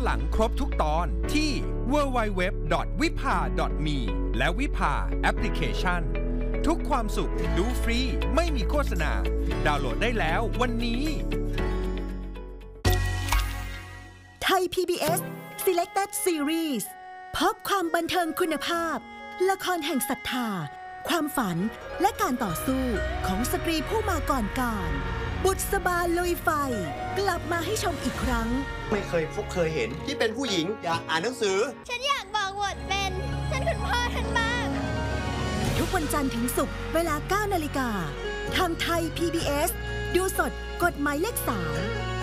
หลังครบทุกตอนที่ www.vipa.me และวิภาแอปพลิเคชันทุกความสุขดูฟรีไม่มีโฆษณาดาวน์โหลดได้แล้ววันนี้ไทย PBS Selected Series พบความบันเทิงคุณภาพละครแห่งศรัทธาความฝันและการต่อสู้ของสตรีผู้มาก่อนการบุษบาลุยไฟกลับมาให้ชมอีกครั้งไม่เคยเห็นที่เป็นผู้หญิงอยากอ่านหนังสือฉันอยากบอกบทเป็นฉันคุณพ่อท่านบ้างทุกวันจันทร์ถึงศุกร์เวลา 9 นาฬิกาทางไทย PBS ดูสดกดหมายเลข 3